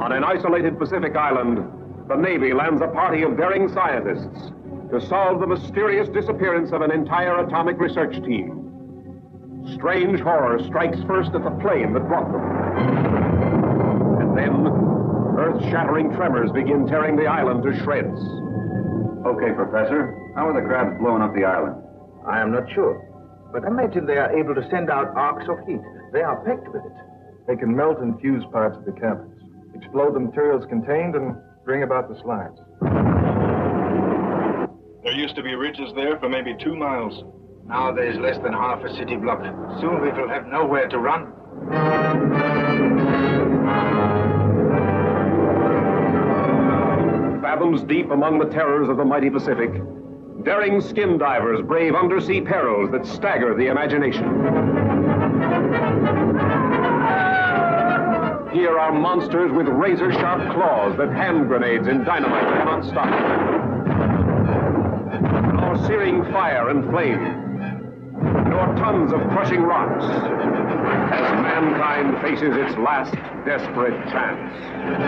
On an isolated Pacific island, the Navy lands a party of daring scientists to solve the mysterious disappearance of an entire atomic research team. Strange horror strikes first at the plane that brought them. And then, earth-shattering tremors begin tearing the island to shreds. Okay, Professor. How are the crabs blowing up the island? I am not sure. But imagine they are able to send out arcs of heat. They are packed with it. They can melt and fuse parts of the cabins, explode the materials contained, and bring about the slides. There used to be ridges there for maybe 2 miles. Now there is less than half a city block. Soon we will have nowhere to run. Fathoms deep among the terrors of the mighty Pacific, daring skin divers brave undersea perils that stagger the imagination. Here are monsters with razor-sharp claws that hand grenades and dynamite cannot stop. Nor searing fire and flame, nor tons of crushing rocks, as mankind faces its last desperate chance.